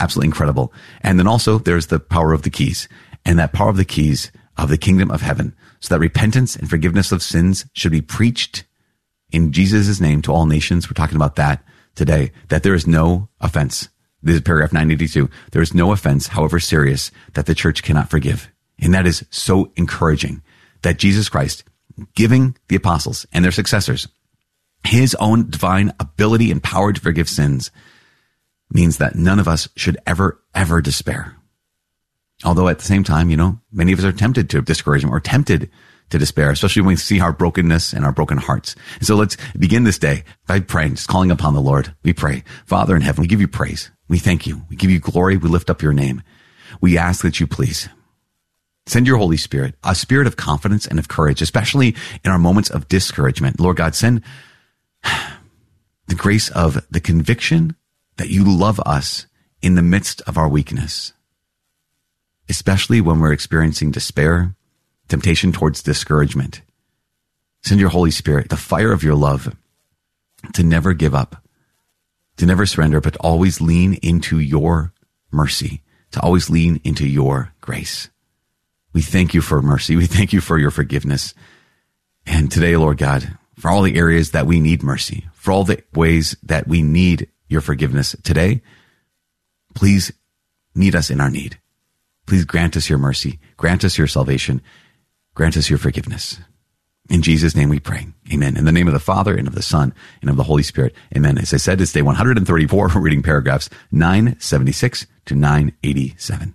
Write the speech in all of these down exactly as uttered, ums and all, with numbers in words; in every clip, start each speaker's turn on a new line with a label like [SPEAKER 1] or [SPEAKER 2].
[SPEAKER 1] Absolutely incredible. And then also there's the power of the keys, and that power of the keys of the kingdom of heaven, so that repentance and forgiveness of sins should be preached in Jesus' name to all nations. We're talking about that today, that there is no offense. This is paragraph nine eighty-two. There is no offense, however serious, that the church cannot forgive. And that is so encouraging, that Jesus Christ, giving the apostles and their successors his own divine ability and power to forgive sins, means that none of us should ever, ever despair. Although at the same time, you know, many of us are tempted to discouragement or tempted to despair, especially when we see our brokenness and our broken hearts. And so let's begin this day by praying, just calling upon the Lord. We pray, Father in heaven, we give you praise. We thank you. We give you glory. We lift up your name. We ask that you please send your Holy Spirit, a spirit of confidence and of courage, especially in our moments of discouragement. Lord God, send the grace of the conviction that you love us in the midst of our weakness, especially when we're experiencing despair, temptation towards discouragement. Send your Holy Spirit, the fire of your love, to never give up, to never surrender, but always lean into your mercy, to always lean into your grace. We thank you for mercy. We thank you for your forgiveness. And today, Lord God, for all the areas that we need mercy, for all the ways that we need your forgiveness today, please meet us in our need. Please grant us your mercy, grant us your salvation, grant us your forgiveness. In Jesus' name we pray. Amen. In the name of the Father, and of the Son, and of the Holy Spirit. Amen. As I said, it's day one hundred thirty-four. We're reading paragraphs nine seventy-six to nine eighty-seven.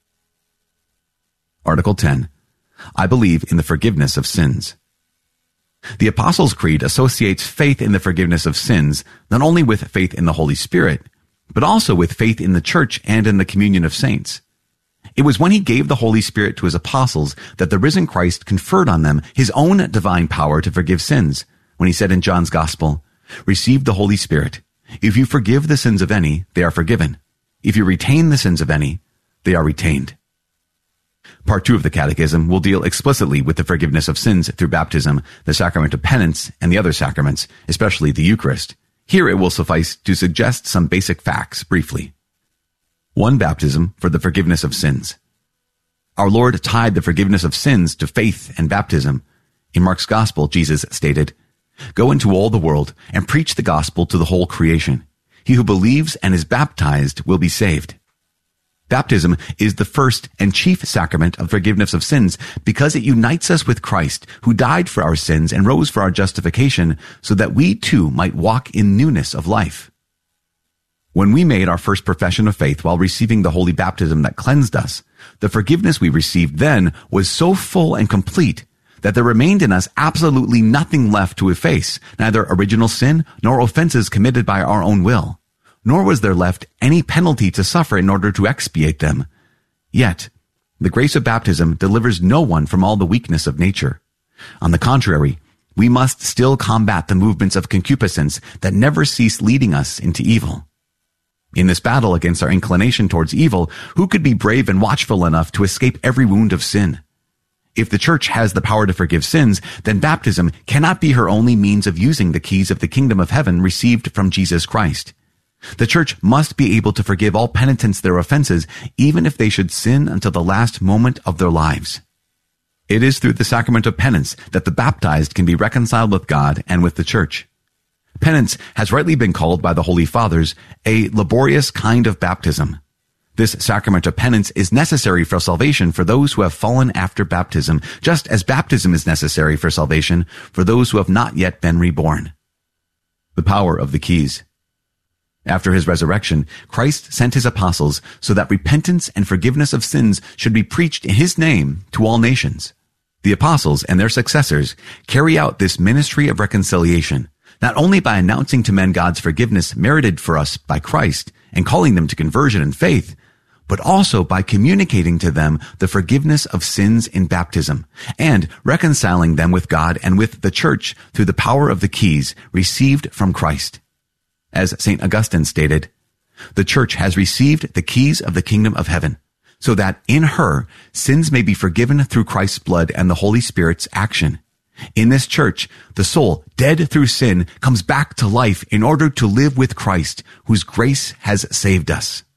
[SPEAKER 1] Article ten. I believe in the forgiveness of sins. The Apostles' Creed associates faith in the forgiveness of sins not only with faith in the Holy Spirit, but also with faith in the church and in the communion of saints. It was when he gave the Holy Spirit to his apostles that the risen Christ conferred on them his own divine power to forgive sins, when he said in John's Gospel, "Receive the Holy Spirit. If you forgive the sins of any, they are forgiven. If you retain the sins of any, they are retained." Part two of the Catechism will deal explicitly with the forgiveness of sins through baptism, the sacrament of penance, and the other sacraments, especially the Eucharist. Here it will suffice to suggest some basic facts briefly. One baptism for the forgiveness of sins. Our Lord tied the forgiveness of sins to faith and baptism. In Mark's Gospel, Jesus stated, "Go into all the world and preach the gospel to the whole creation. He who believes and is baptized will be saved." Baptism is the first and chief sacrament of forgiveness of sins because it unites us with Christ, who died for our sins and rose for our justification, so that we too might walk in newness of life. When we made our first profession of faith while receiving the holy baptism that cleansed us, the forgiveness we received then was so full and complete that there remained in us absolutely nothing left to efface, neither original sin nor offenses committed by our own will. Nor was there left any penalty to suffer in order to expiate them. Yet, the grace of baptism delivers no one from all the weakness of nature. On the contrary, we must still combat the movements of concupiscence that never cease leading us into evil. In this battle against our inclination towards evil, who could be brave and watchful enough to escape every wound of sin? If the church has the power to forgive sins, then baptism cannot be her only means of using the keys of the kingdom of heaven received from Jesus Christ. The church must be able to forgive all penitents their offenses, even if they should sin until the last moment of their lives. It is through the sacrament of penance that the baptized can be reconciled with God and with the church. Penance has rightly been called by the Holy Fathers a laborious kind of baptism. This sacrament of penance is necessary for salvation for those who have fallen after baptism, just as baptism is necessary for salvation for those who have not yet been reborn. The power of the keys. After his resurrection, Christ sent his apostles so that repentance and forgiveness of sins should be preached in his name to all nations. The apostles and their successors carry out this ministry of reconciliation, not only by announcing to men God's forgiveness merited for us by Christ and calling them to conversion and faith, but also by communicating to them the forgiveness of sins in baptism and reconciling them with God and with the church through the power of the keys received from Christ. As Saint Augustine stated, the church has received the keys of the kingdom of heaven, so that in her sins may be forgiven through Christ's blood and the Holy Spirit's action. In this church, the soul, dead through sin, comes back to life in order to live with Christ, whose grace has saved us.